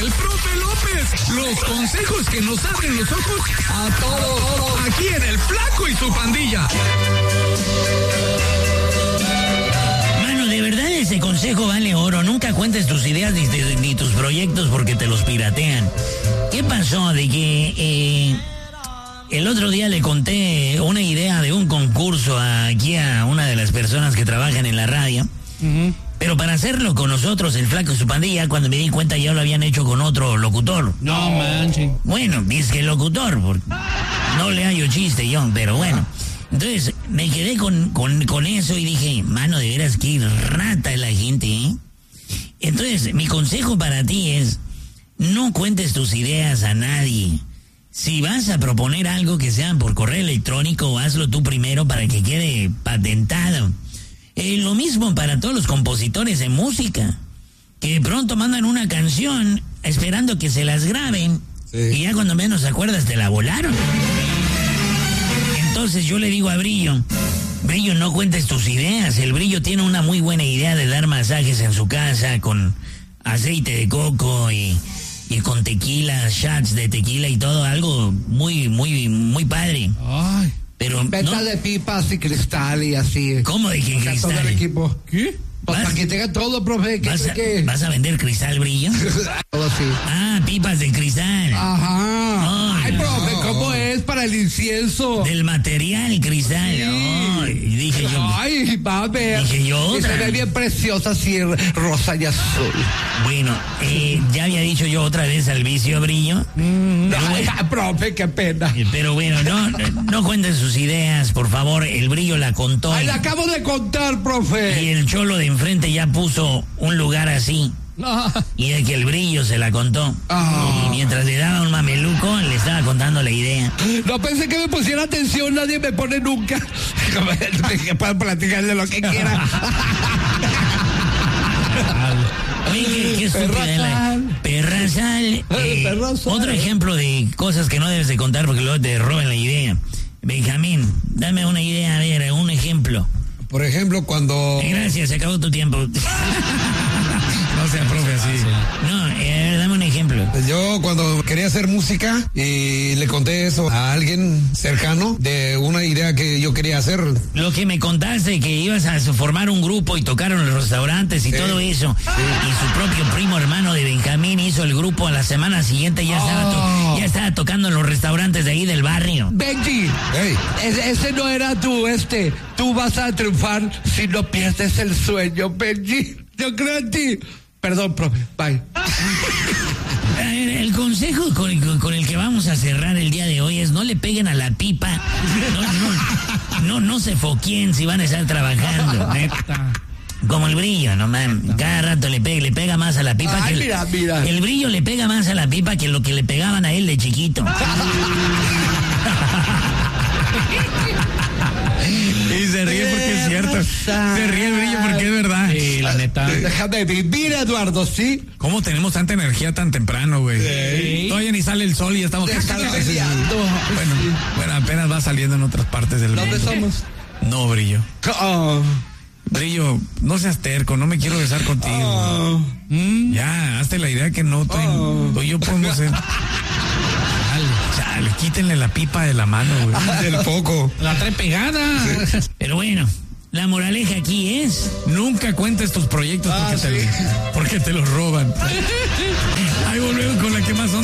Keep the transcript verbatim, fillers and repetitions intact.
el profe López. Los consejos que nos abren los ojos a todos. Aquí en El Flaco y su pandilla. Mano, de verdad ese consejo vale oro. Nunca cuentes tus ideas ni, ni tus proyectos porque te los piratean. ¿Qué pasó de que eh, el otro día le conté una idea de un concurso aquí a una de las personas que trabajan en la radio? Uh-huh. Pero para hacerlo con nosotros, El Flaco y su pandilla, cuando me di cuenta ya lo habían hecho con otro locutor. No manches. Bueno, dice que el locutor, porque no le hallo chiste yo, pero bueno. Entonces me quedé con, con, con eso y dije, mano, de veras que rata es la gente, ¿eh? Entonces, mi consejo para ti es, no cuentes tus ideas a nadie. Si vas a proponer algo que sea por correo electrónico, hazlo tú primero para que quede patentado. Eh, lo mismo para todos los compositores de música, que pronto mandan una canción esperando que se las graben, sí. Y ya cuando menos te acuerdas te la volaron. Entonces yo le digo a Brillo, Brillo, no cuentes tus ideas. El Brillo tiene una muy buena idea de dar masajes en su casa con aceite de coco y, y con tequila, shots de tequila y todo, algo muy, muy, muy padre. Ay. Pero Venta no, de pipas y cristal y así. ¿Cómo de que cristal? Todo el equipo. ¿Qué? Pues para que tenga todo, profe. ¿Qué, ¿Vas, a, qué? ¿Vas a vender cristal, Brillo? Todo sí. Ah, pipas de cristal. Ajá. Ay, no. profe, ¿cómo es para el incienso? Del material cristal. Sí. Oh, dije yo. Ay, va a ver. Dije yo Y otra. se ve bien preciosa así, rosa y azul. Bueno, eh, ya había dicho yo otra vez al vicio, Brillo. Mm, pero, ay, bueno, profe, qué pena. pero bueno, no, no cuenten sus ideas, por favor. El Brillo la contó. Ay, la acabo de contar, profe. Y el cholo de enfrente ya puso un lugar así. No. Y de que el Brillo se la contó. Oh. Y mientras le daba un mameluco, le estaba contando la idea. No pensé que me pusiera atención, nadie me pone nunca. Que puedan platicar de lo que quiera. Oye, qué, qué estúpida es la perra sal. Eh, Perra sal. Otro ejemplo de cosas que no debes de contar porque luego te roban la idea. Benjamín, dame una idea, a ver, un ejemplo. Por ejemplo, cuando... Eh, gracias, se acabó tu tiempo. No sea profe así. No, eh, a ver, dame un ejemplo. Yo cuando quería hacer música y le conté eso a alguien cercano de una idea que yo quería hacer. Lo que me contaste, que ibas a formar un grupo y tocaron en los restaurantes y sí. todo eso. Sí. Y su propio primo hermano de Benjamín hizo el grupo a la semana siguiente, ya, oh. estaba, to- ya estaba tocando en los restaurantes de ahí del barrio. Benji, hey. ese, ese no era tú, este. Tú vas a triunfar si no pierdes el sueño, Benji. Yo creo en ti. Perdón, profe. Bye. El consejo con, con, con el que vamos a cerrar el día de hoy es no le peguen a la pipa. No, no, no, no se foquien si van a estar trabajando. Neta. Como el Brillo, no man. Cada rato le pega, le pega más a la pipa. Ay, que mira, el, mira. el Brillo le pega más a la pipa que lo que le pegaban a él de chiquito. Y se ríe porque es cierto. Se ríe el Brillo porque es verdad. Sí, la neta. Déjame vivir, Eduardo, ¿sí? ¿Cómo tenemos tanta energía tan temprano, güey? Sí. Todavía ni sale el sol y ya estamos... Déjame peleando. Bueno, bueno, apenas va saliendo en otras partes del mundo. ¿Dónde somos? No, Brillo. Oh. Brillo, no seas terco, no me quiero besar contigo. Oh. ¿Mm? Ya, hazte la idea que no estoy... Oh. Tú y yo podemos ser... Chale, chale, quítenle la pipa de la mano, güey. Del foco. La trae pegada. Sí. Pero bueno, la moraleja aquí es... Nunca cuentes tus proyectos porque, ah, te, sí. porque te los roban. Ahí volvemos con la que más son.